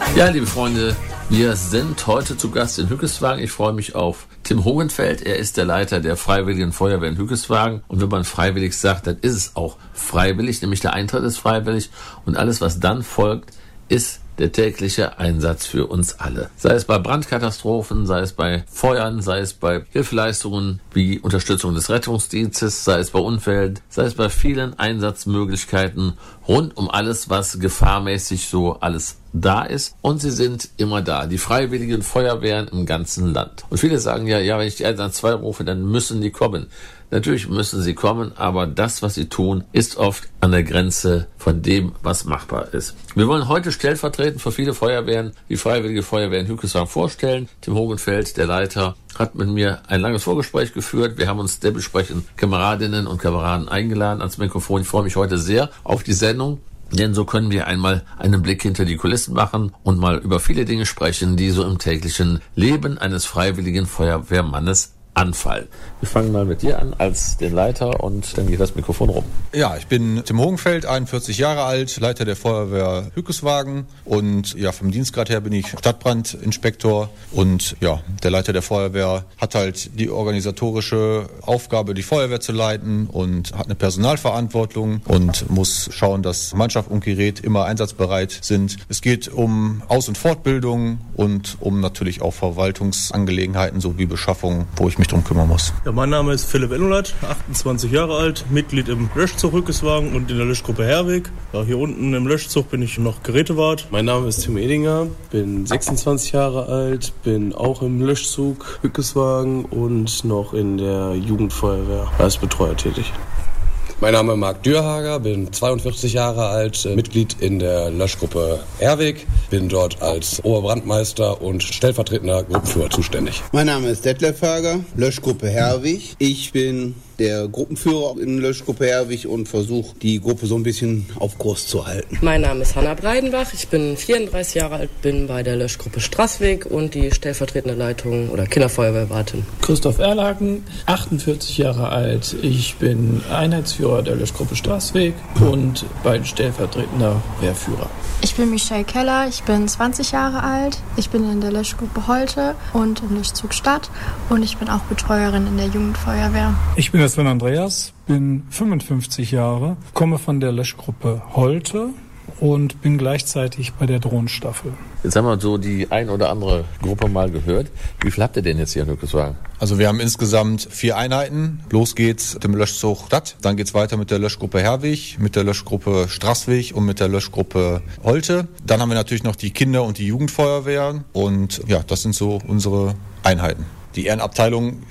Ja, liebe Freunde, wir sind heute zu Gast in Hückeswagen. Ich freue mich auf Tim Hogenfeld. Er ist der Leiter der Freiwilligen Feuerwehr in Hückeswagen. Und wenn man freiwillig sagt, dann ist es auch freiwillig, nämlich der Eintritt ist freiwillig. Und alles, was dann folgt, ist der tägliche Einsatz für uns alle. Sei es bei Brandkatastrophen, sei es bei Feuern, sei es bei Hilfeleistungen wie Unterstützung des Rettungsdienstes, sei es bei Unfällen, sei es bei vielen Einsatzmöglichkeiten rund um alles, was gefahrmäßig so alles da ist. Und sie sind immer da. Die Freiwilligen Feuerwehren im ganzen Land. Und viele sagen ja, wenn ich die 112 rufe, dann müssen die kommen. Natürlich müssen sie kommen, aber das, was sie tun, ist oft an der Grenze von dem, was machbar ist. Wir wollen heute stellvertretend für viele Feuerwehren die Freiwillige Feuerwehr in Hückeswagen vorstellen. Tim Hogenfeld, der Leiter, hat mit mir ein langes Vorgespräch geführt. Wir haben uns dementsprechend Kameradinnen und Kameraden eingeladen ans Mikrofon. Ich freue mich heute sehr auf die Sendung. Denn so können wir einmal einen Blick hinter die Kulissen machen und mal über viele Dinge sprechen, die so im täglichen Leben eines freiwilligen Feuerwehrmannes anfallen. Wir fangen mal mit dir an als den Leiter und dann geht das Mikrofon rum. Ja, ich bin Tim Hogenfeld, 41 Jahre alt, Leiter der Feuerwehr Hückeswagen und ja, vom Dienstgrad her bin ich Stadtbrandinspektor und ja, der Leiter der Feuerwehr hat halt die organisatorische Aufgabe, die Feuerwehr zu leiten und hat eine Personalverantwortung und muss schauen, dass Mannschaft und Gerät immer einsatzbereit sind. Es geht um Aus- und Fortbildung und um natürlich auch Verwaltungsangelegenheiten sowie Beschaffung, wo ich mich drum kümmern muss. Ja, mein Name ist Philipp Ennolat, 28 Jahre alt, Mitglied im Löschzug Hückeswagen und in der Löschgruppe Herweg. Ja, hier unten im Löschzug bin ich noch Gerätewart. Mein Name ist Tim Edinger, bin 26 Jahre alt, bin auch im Löschzug Hückeswagen und noch in der Jugendfeuerwehr als Betreuer tätig. Mein Name ist Marc Dürhager, bin 42 Jahre alt, Mitglied in der Löschgruppe Herweg, bin dort als Oberbrandmeister und stellvertretender Gruppenführer zuständig. Mein Name ist Detlef Hager, Löschgruppe Herwig. Ich bin der Gruppenführer in der Löschgruppe Herwig und versuche, die Gruppe so ein bisschen auf Kurs zu halten. Mein Name ist Hanna Breidenbach, ich bin 34 Jahre alt, bin bei der Löschgruppe Straßweg und die stellvertretende Leitung oder Kinderfeuerwehrwartin. Christoph Erlaken, 48 Jahre alt, ich bin Einheitsführer der Löschgruppe Straßweg und stellvertretender Wehrführer. Ich bin Michelle Keller, ich bin 20 Jahre alt, ich bin in der Löschgruppe Holte und im Löschzug Stadt und ich bin auch Betreuerin in der Jugendfeuerwehr. Ich bin Sven Andreas, bin 55 Jahre, komme von der Löschgruppe Holte und bin gleichzeitig bei der Drohnenstaffel. Jetzt haben wir so die ein oder andere Gruppe mal gehört. Wie viel habt ihr denn jetzt hier in Hückeswagen? Also wir haben insgesamt 4 Einheiten. Los geht's mit dem Löschzug Stadt. Dann geht's weiter mit der Löschgruppe Herwig, mit der Löschgruppe Straßweg und mit der Löschgruppe Holte. Dann haben wir natürlich noch die Kinder- und die Jugendfeuerwehren. Und ja, das sind so unsere Einheiten. Die Ehrenabteilung,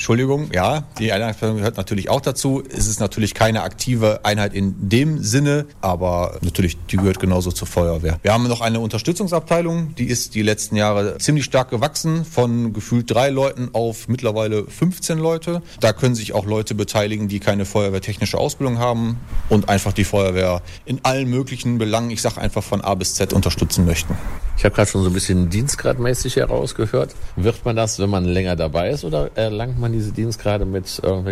die Ehrenabteilung gehört natürlich auch dazu. Es ist natürlich keine aktive Einheit in dem Sinne, aber natürlich, die gehört genauso zur Feuerwehr. Wir haben noch eine Unterstützungsabteilung, die ist die letzten Jahre ziemlich stark gewachsen, von gefühlt 3 Leuten auf mittlerweile 15 Leute. Da können sich auch Leute beteiligen, die keine feuerwehrtechnische Ausbildung haben und einfach die Feuerwehr in allen möglichen Belangen, ich sage einfach von A bis Z, unterstützen möchten. Ich habe gerade schon so ein bisschen dienstgradmäßig herausgehört. Wird man das, wenn man länger dabei ist, oder erlangt man diese Dienstgrade mit irgendwelchen